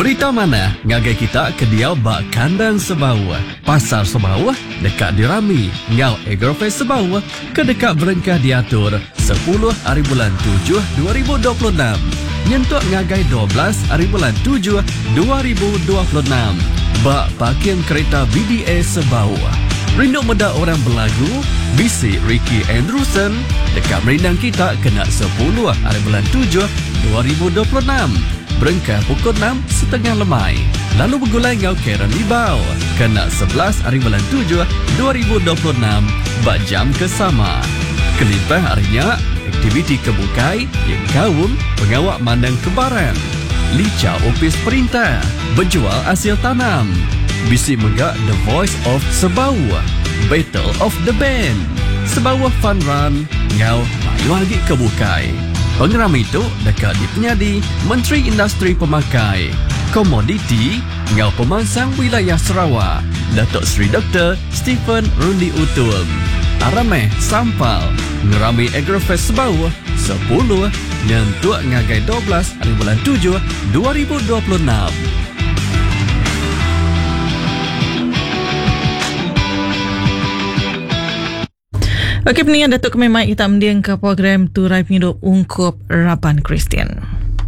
Berita mana ngagai kita ke dia bak kandang Sebau. Pasar Sebau dekat dirami ngau Agrofest Sebau ke dekat berengkah diatur 10 hari bulan 7 2026. Nyentuk ngagai 12 hari bulan 7 2026. Bak parking kereta BDA Sebau. Rindu muda orang berlagu, bisi Ricky Andrewson dekat merindang kita kena 10 hari bulan 7 2026. Berengkah pukul 6.30 lemai. Lalu bergulai ngau Karen Libau. Kena 11 hari bulan 7 2026. Bak jam kesama. Kelimpah harinya, aktiviti kebukai yang kaum pengawak mandang kebaran. Lica opis perintah. Berjual hasil tanam. Bisi megak The Voice of Sebau. Battle of the Band. Sebau Fun Run. Ngau mayu lagi kebukai. Pengeram itu dekat di penyadi Menteri Industri Pemakai Komoditi ngau pemansang wilayah Sarawak Datuk Seri Dr. Stephen Rundi Utul. Arameh sampal ngerami Agrofest Sebau 10 nyentuk ngagai 12 hari bulan 7 2026. Okey, peningan Datuk Kemimai kita mendiang ke program Turai Penghidup Ungkup Rapan Kristian.